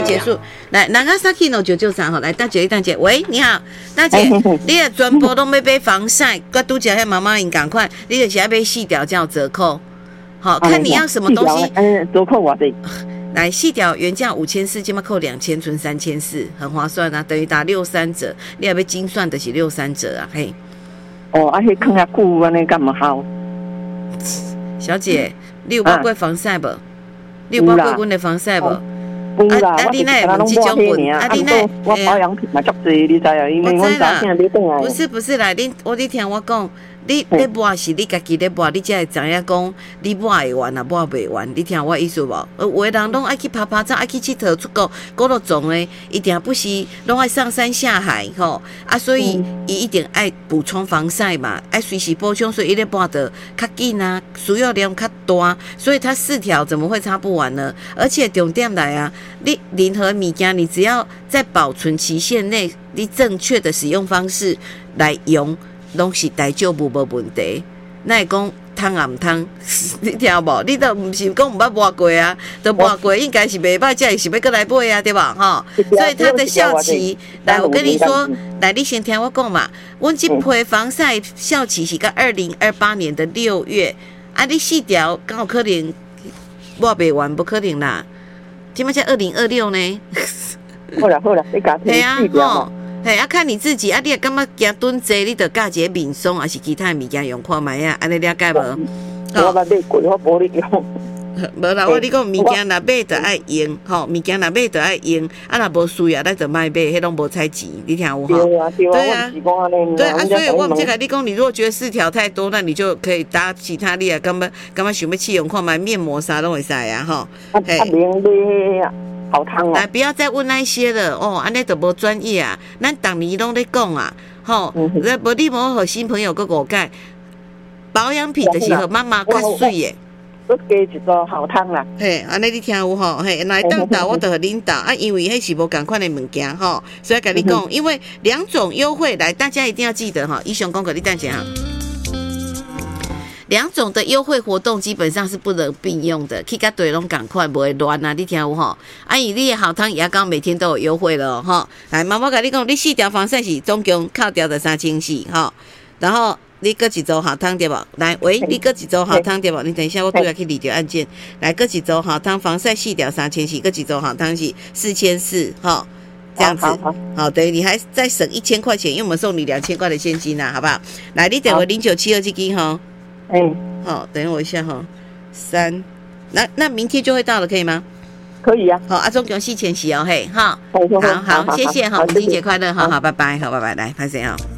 结束。来，哪个 Sakino 993哈，来大姐，喂，你好，大姐，你的全部都没买防晒，我拄只迄妈妈因赶快，你就是要买4条才有折扣。好，看你要什么东西。 折扣偌济？ 来，4条原价5400，今麦扣2000，存3400，很划算啊，等于打63折。你要精算的是63折啊，嘿。 哦，迄放遐久安尼干嘛好？ 小姐，你有包过防晒无？你有包过阮的防晒无？ 有啦，我你那问这种问，你那我保养品嘛足济，你知啊？因为我早先你等来。 不是啦，你听我讲。你抹是你家己咧抹，你才会知影讲你抹会完啊，抹袂完。你听我意思无？有的人拢爱去拍照，爱去佚佗出国，嗰度总诶，一定不是拢爱上山下海吼啊，所以伊一定爱补充防晒嘛，爱随时补充，所以伊咧抹得较紧啊，需要量较大，所以它4条怎么会擦不完呢？而且重点来啊，你任何物件，你只要在保存期限内，你正确的使用方式来用。拢是大丈夫无问题，那会讲通也唔通，你听无？你都唔是讲唔捌抹过啊，都抹过，应该是袂歹，才是要过来买啊，对吧？哈，所以它的效期，来，我跟你说，来，你先听我讲嘛，阮这批防晒效期是到2028年的6月，啊，你4条刚好可能抹袂完，不可能啦，今麦才2026呢。 好啦，你家听4条。 嘿，啊，看你自己，啊，你也感觉惊蹲坐，你得加一个面霜，还是其他物件用看卖啊？安尼了解无？ 我捌买过，我无咧用。 无啦，我你讲物件若买就爱用，吼，物件若买就爱用，啊，若无需要，咱就卖买，迄拢无采钱，你听有吼？对啊，所以我毋是甲你讲，你如果觉得4条太多，那你就可以搭其他你啊，感觉想要试用看卖面膜啥拢会使啊，吼。 嘿。好汤哦！ 来，不要再问那些了哦，安尼都无专业啊！咱逐年拢咧讲啊，吼，无你无和新朋友个误解，保养品就是和妈妈较水的。 我加一个好汤啦。 嘿，安尼你听有吼？嘿，来当导我就和领导啊，因为迄是无共款的物件吼，所以甲你讲，因为2种优惠，来大家一定要记得哈，以上讲给你等下哈。2种的优惠活动基本上是不能并用的，去甲对拢赶快不会乱啊！你听有吼？啊，以你的好汤牙膏每天都有优惠了哈。来，妈妈跟你讲，你4条防晒是总共扣掉的3400哈。然后你搁一组好汤对不？来，喂，你搁一组好汤对不？你等一下，我都要去理条按键。来，搁一组好汤防晒4条3400，搁一组好汤是4400哈。这样子，好，等于你还再省1000块钱，因为我们送你2000块的现金呐，好不好？来，你等我0972这支哈。好，等我一下哈，3，那明天就会到了，可以吗？ 可以啊。 好，阿忠恭喜前喜哦，嘿，哈，好，谢谢哈，母亲节快乐，好，拜拜，好，拜拜，来，拍谁啊？